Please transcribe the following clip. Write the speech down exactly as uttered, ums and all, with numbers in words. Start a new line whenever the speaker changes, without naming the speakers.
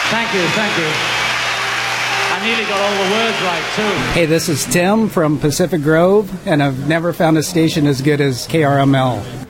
Thank you, thank you. I nearly got all the words right, too.
Hey, this is Tim from Pacific Grove, and I've never found a station as good as K R M L.